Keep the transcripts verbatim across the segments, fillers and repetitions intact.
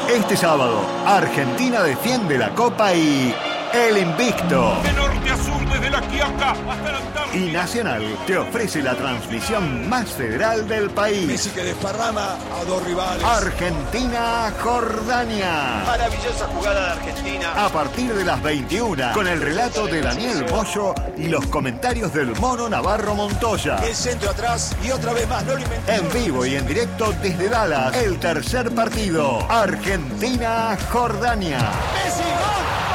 Este sábado, Argentina defiende la Copa y el invicto. De norte a sur, desde la Quiaca hasta la Antártida. Y Nacional te ofrece la transmisión más federal del país. Messi que desparrama a dos rivales. Argentina-Jordania. Maravillosa jugada de Argentina. A partir de las veintiuna, con el relato de Daniel Bollo y los comentarios del Mono Navarro Montoya. El centro atrás y otra vez más, no lo inventó. En vivo y en directo desde Dallas, el tercer partido. Argentina-Jordania. Messi, gol.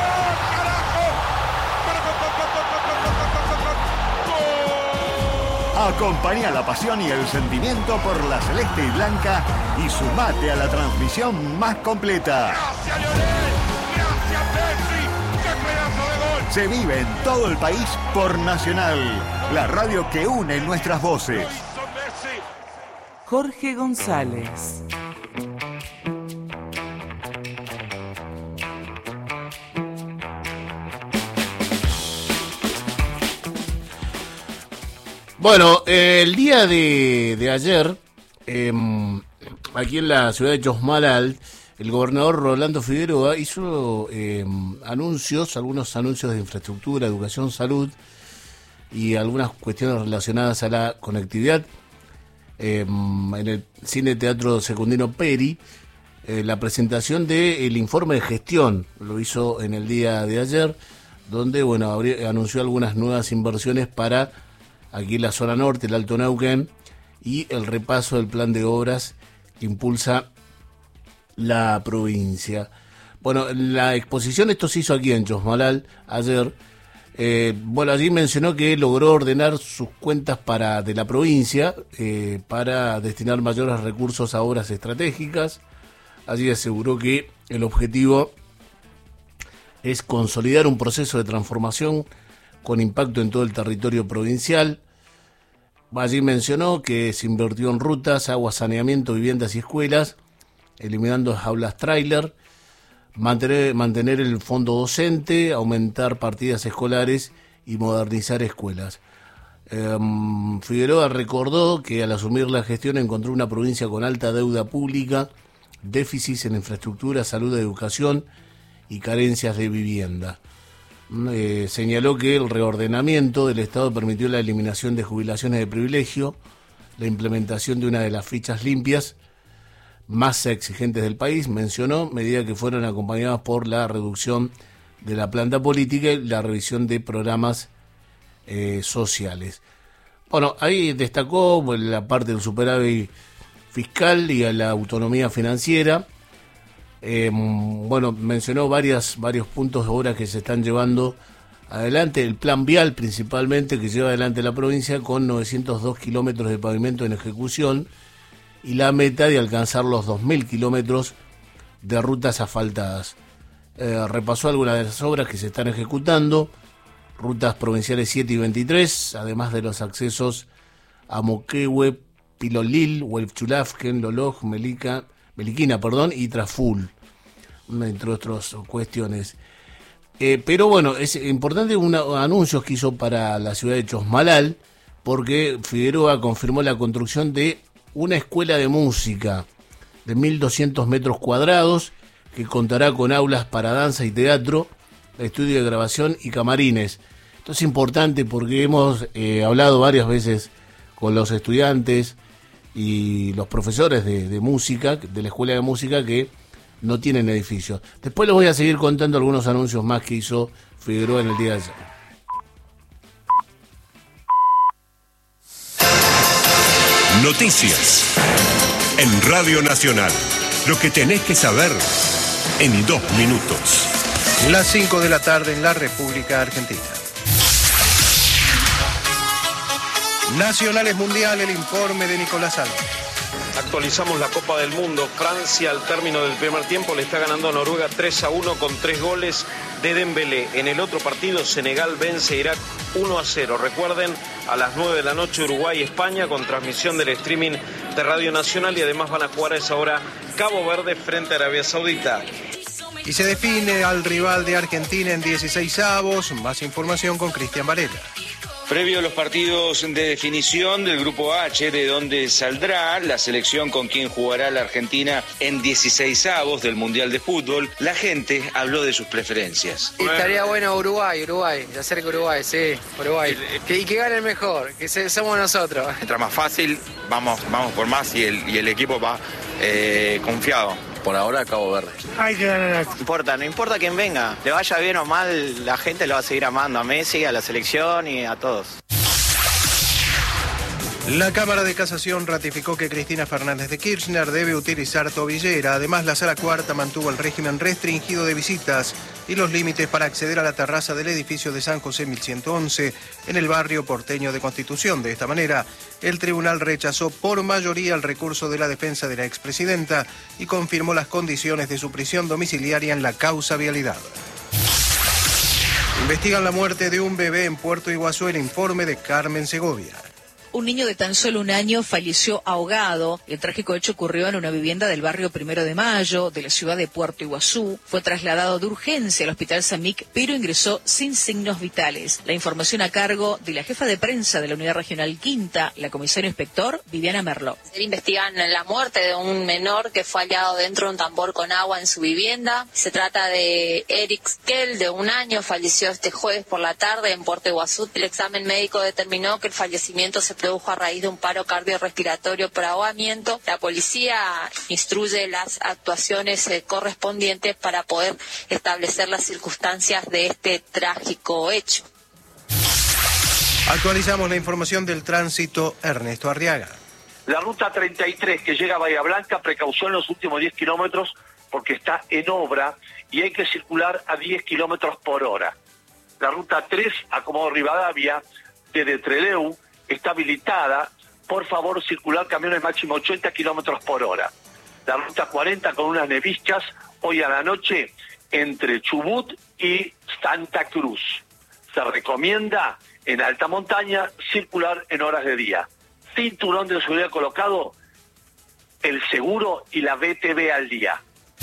Acompaña la pasión y el sentimiento por la celeste y blanca y sumate a la transmisión más completa. ¡Gracias, Lionel! ¡Gracias, Messi! ¡Qué pedazo de gol! Se vive en todo el país por Nacional, la radio que une nuestras voces. Jorge González. Bueno, eh, el día de, de ayer, eh, aquí en la ciudad de Chosmalal, el gobernador Rolando Figueroa hizo eh, anuncios, algunos anuncios de infraestructura, educación, salud y algunas cuestiones relacionadas a la conectividad. Eh, en el Cine Teatro Secundino Peri, eh, la presentación del informe de gestión lo hizo en el día de ayer, donde bueno abrí, anunció algunas nuevas inversiones para aquí en la zona norte, el Alto Neuquén, y el repaso del plan de obras que impulsa la provincia. Bueno, la exposición, esto se hizo aquí en Chosmalal ayer. Eh, bueno, allí mencionó que logró ordenar sus cuentas para de la provincia eh, para destinar mayores recursos a obras estratégicas. Allí aseguró que el objetivo es consolidar un proceso de transformación con impacto en todo el territorio provincial. Allí mencionó que se invirtió en rutas, agua, saneamiento, viviendas y escuelas, eliminando las aulas tráiler, mantener, mantener el fondo docente, aumentar partidas escolares y modernizar escuelas. Eh, Figueroa recordó que al asumir la gestión encontró una provincia con alta deuda pública, déficits en infraestructura, salud, educación y carencias de vivienda. Eh, señaló que el reordenamiento del Estado permitió la eliminación de jubilaciones de privilegio, la implementación de una de las fichas limpias más exigentes del país, mencionó, medidas que fueron acompañadas por la reducción de la planta política y la revisión de programas eh, sociales. Bueno, ahí destacó bueno, la parte del superávit fiscal y a la autonomía financiera. Eh, bueno, mencionó varias, varios puntos de obras que se están llevando adelante, el plan vial principalmente que lleva adelante la provincia con novecientos dos kilómetros de pavimento en ejecución y la meta de alcanzar los dos mil kilómetros de rutas asfaltadas. Eh, repasó algunas de las obras que se están ejecutando, rutas provinciales siete y veintitrés, además de los accesos a Moquehue, Pilolil, Huelchulafken, Loloj, Melica, Meliquina, perdón, y Traful, entre otras cuestiones. Eh, pero bueno, es importante unos anuncios que hizo para la ciudad de Chosmalal, porque Figueroa confirmó la construcción de una escuela de música de mil doscientos metros cuadrados, que contará con aulas para danza y teatro, estudio de grabación y camarines. Esto es importante porque hemos eh, hablado varias veces con los estudiantes y los profesores de, de música, de la escuela de música, que no tienen edificios. Después les voy a seguir contando algunos anuncios más que hizo Figueroa en el día de ayer. Noticias en Radio Nacional. Lo que tenés que saber en dos minutos. Las cinco de la tarde en la República Argentina. Nacionales Mundial, el informe de Nicolás Alba. Actualizamos la Copa del Mundo. Francia al término del primer tiempo le está ganando a Noruega tres a uno con tres goles de Dembélé. En el otro partido Senegal vence a Irak uno a cero. Recuerden, a las nueve de la noche Uruguay-España con transmisión del streaming de Radio Nacional y además van a jugar a esa hora Cabo Verde frente a Arabia Saudita. Y se define al rival de Argentina en dieciseis avos. Más información con Cristian Varela. Previo a los partidos de definición del Grupo H, de donde saldrá la selección con quien jugará la Argentina en dieciseisavos del Mundial de Fútbol, la gente habló de sus preferencias. Estaría bueno Uruguay, Uruguay, de cerca Uruguay, sí, Uruguay. Que, y que gane el mejor, que se, somos nosotros. Mientras más fácil, vamos, vamos por más y el, y el equipo va eh, confiado. Por ahora Cabo Verde. Hay que ganar. No importa, no importa quién venga. Le vaya bien o mal, la gente lo va a seguir amando a Messi, a la selección y a todos. La Cámara de Casación ratificó que Cristina Fernández de Kirchner debe utilizar tobillera. Además, la Sala Cuarta mantuvo el régimen restringido de visitas y los límites para acceder a la terraza del edificio de San José mil ciento once en el barrio porteño de Constitución. De esta manera, el tribunal rechazó por mayoría el recurso de la defensa de la expresidenta y confirmó las condiciones de su prisión domiciliaria en la causa vialidad. Investigan la muerte de un bebé en Puerto Iguazú. El informe de Carmen Segovia. Un niño de tan solo un año falleció ahogado. El trágico hecho ocurrió en una vivienda del barrio Primero de Mayo, de la ciudad de Puerto Iguazú. Fue trasladado de urgencia al hospital Samic, pero ingresó sin signos vitales. La información a cargo de la jefa de prensa de la Unidad Regional Quinta, la comisaria inspector Viviana Merlo. Investigan la muerte de un menor que fue hallado dentro de un tambor con agua en su vivienda. Se trata de Eric Skell, de un año, falleció este jueves por la tarde en Puerto Iguazú. El examen médico determinó que el fallecimiento se produjo a raíz de un paro cardiorrespiratorio por ahogamiento. La policía instruye las actuaciones eh, correspondientes para poder establecer las circunstancias de este trágico hecho. Actualizamos la información del tránsito. Ernesto Arriaga. La ruta treinta y tres que llega a Bahía Blanca, precaución en los últimos diez kilómetros porque está en obra y hay que circular a diez kilómetros por hora. La ruta tres, Acomodo Rivadavia, desde Trelew, está habilitada, por favor circular camiones máximo ochenta kilómetros por hora. La ruta cuarenta con unas neviscas hoy a la noche entre Chubut y Santa Cruz. Se recomienda en alta montaña circular en horas de día. Cinturón de seguridad colocado, el seguro y la B T V al día.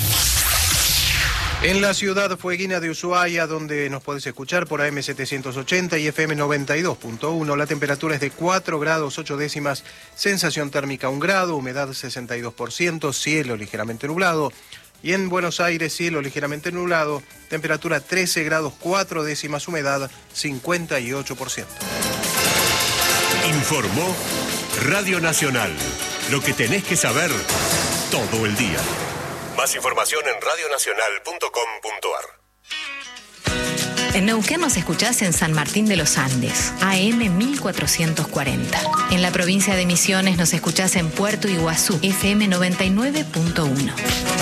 En la ciudad fueguina de Ushuaia, donde nos puedes escuchar por A M setecientos ochenta y F M noventa y dos punto uno, la temperatura es de cuatro grados ocho décimas, sensación térmica un grado, humedad sesenta y dos por ciento, cielo ligeramente nublado. Y en Buenos Aires, cielo ligeramente nublado, temperatura trece grados cuatro décimas, humedad cincuenta y ocho por ciento. Informó Radio Nacional. Lo que tenés que saber todo el día. Más información en radio nacional punto com punto a r. En Neuquén nos escuchás en San Martín de los Andes, A M mil cuatrocientos cuarenta. En la provincia de Misiones nos escuchás en Puerto Iguazú, F M noventa y nueve punto uno.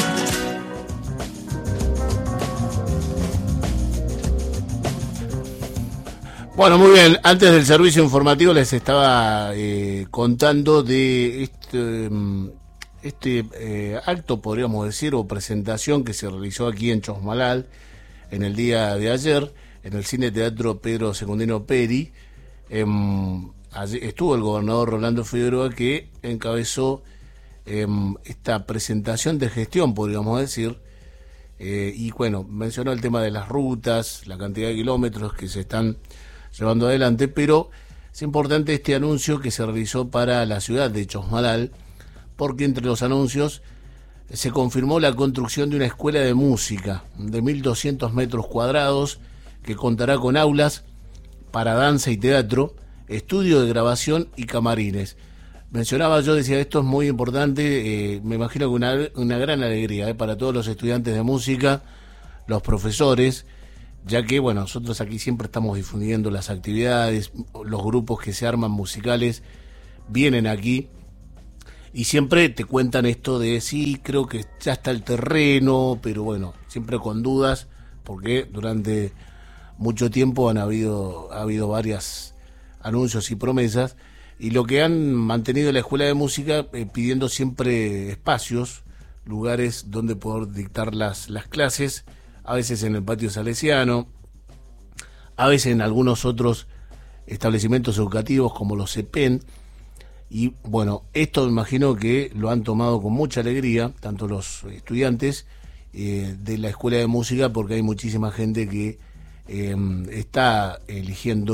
Bueno, muy bien. Antes del servicio informativo les estaba eh, contando de este... Um, Este eh, acto, podríamos decir, o presentación que se realizó aquí en Chosmalal en el día de ayer, en el Cine Teatro Pedro Secundino Peri. Eh, allí estuvo el gobernador Rolando Figueroa, que encabezó eh, esta presentación de gestión, podríamos decir, eh, y bueno, mencionó el tema de las rutas, la cantidad de kilómetros que se están llevando adelante, pero es importante este anuncio que se realizó para la ciudad de Chosmalal, porque entre los anuncios se confirmó la construcción de una escuela de música de mil doscientos metros cuadrados que contará con aulas para danza y teatro, estudio de grabación y camarines. Mencionaba yo, decía, esto es muy importante, eh, me imagino que una, una gran alegría eh, para todos los estudiantes de música, los profesores, ya que, bueno, nosotros aquí siempre estamos difundiendo las actividades, los grupos que se arman musicales vienen aquí, y siempre te cuentan esto de, sí, creo que ya está el terreno, pero bueno, siempre con dudas, porque durante mucho tiempo han habido, ha habido varios anuncios y promesas, y lo que han mantenido la Escuela de Música eh, pidiendo siempre espacios, lugares donde poder dictar las, las clases, a veces en el patio salesiano, a veces en algunos otros establecimientos educativos como los C P E N. Y bueno, esto me imagino que lo han tomado con mucha alegría, tanto los estudiantes eh, de la Escuela de Música, porque hay muchísima gente que eh, está eligiendo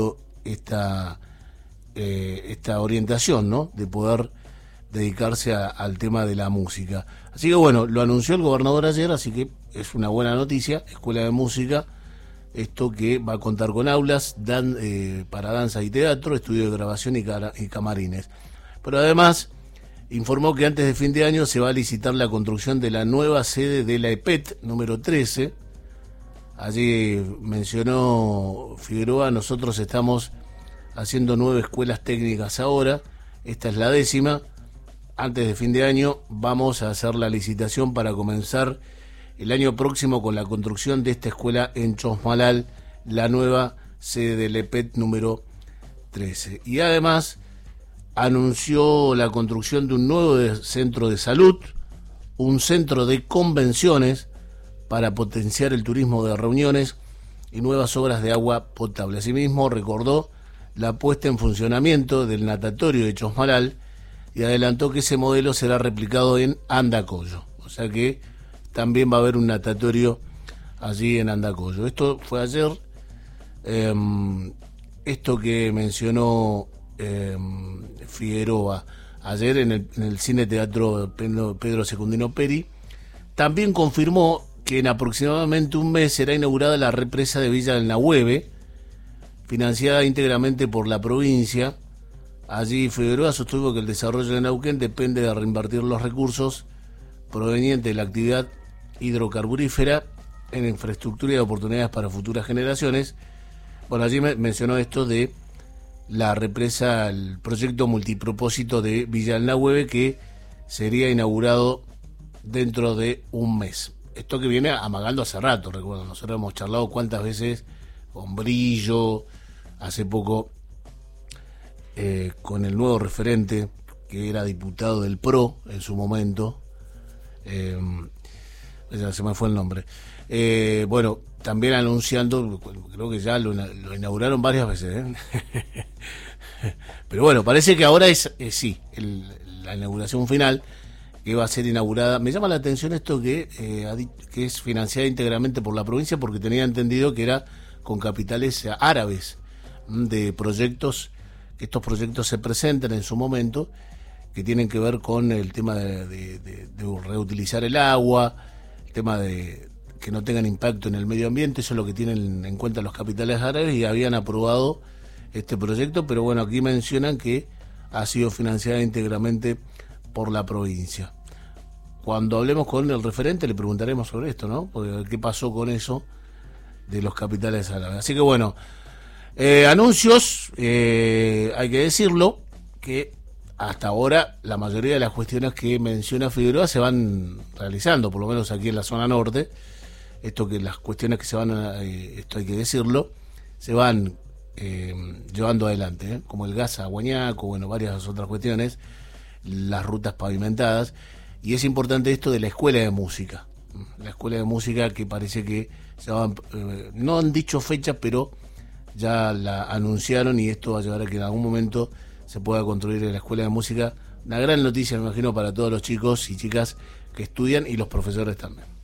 esta, eh, esta orientación, ¿no? De poder dedicarse a, al tema de la música. Así que bueno, lo anunció el gobernador ayer, así que es una buena noticia. Escuela de Música, esto que va a contar con aulas dan, eh, para danza y teatro, estudio de grabación y, cara, y camarines. Pero además informó que antes de fin de año se va a licitar la construcción de la nueva sede de la E P E T número trece. Allí mencionó Figueroa, nosotros estamos haciendo nueve escuelas técnicas ahora, esta es la décima. Antes de fin de año vamos a hacer la licitación para comenzar el año próximo con la construcción de esta escuela en Chosmalal, la nueva sede del E P E T número trece. Y además anunció la construcción de un nuevo de centro de salud, un centro de convenciones para potenciar el turismo de reuniones y nuevas obras de agua potable. Asimismo recordó la puesta en funcionamiento del natatorio de Chosmalal y adelantó que ese modelo será replicado en Andacollo. O sea que también va a haber un natatorio allí en Andacollo. Esto fue ayer. Eh, esto que mencionó eh, Figueroa ayer en el, en el Cine Teatro Pedro, Pedro Secundino Peri. También confirmó que en aproximadamente un mes será inaugurada la represa de Villa del Nahueve, financiada íntegramente por la provincia. Allí Figueroa sostuvo que el desarrollo de Neuquén depende de reinvertir los recursos provenientes de la actividad hidrocarburífera en infraestructura y oportunidades para futuras generaciones. Bueno, allí me mencionó esto de la represa, el proyecto multipropósito de Villa del Nahueve, que sería inaugurado dentro de un mes. Esto que viene amagando hace rato, recuerdo, nosotros hemos charlado cuántas veces con Brillo, hace poco eh, con el nuevo referente, que era diputado del P R O en su momento, eh, ya se me fue el nombre, eh, bueno, también anunciando, creo que ya lo, lo inauguraron varias veces, ¿eh? Pero bueno, parece que ahora es, eh, sí, el, la inauguración final, que va a ser inaugurada. Me llama la atención esto que, eh, que es financiada íntegramente por la provincia, porque tenía entendido que era con capitales árabes, de proyectos, que estos proyectos se presentan en su momento, que tienen que ver con el tema de, de, de, de reutilizar el agua, el tema de que no tengan impacto en el medio ambiente. Eso es lo que tienen en cuenta los capitales árabes, y habían aprobado este proyecto, pero bueno, aquí mencionan que ha sido financiada íntegramente por la provincia. Cuando hablemos con el referente le preguntaremos sobre esto, ¿no? Porque qué pasó con eso de los capitales árabes. Así que bueno, eh, anuncios, eh, hay que decirlo, que hasta ahora la mayoría de las cuestiones que menciona Figueroa se van realizando, por lo menos aquí en la zona norte. Esto que las cuestiones que se van, a, eh, esto hay que decirlo, se van eh, llevando adelante, ¿eh? Como el gas a Huañaco, bueno, varias otras cuestiones, las rutas pavimentadas. Y es importante esto de la escuela de música. La escuela de música que parece que se van, eh, no han dicho fecha, pero ya la anunciaron, y esto va a llevar a que en algún momento se pueda construir en la escuela de música. Una gran noticia, me imagino, para todos los chicos y chicas que estudian, y los profesores también.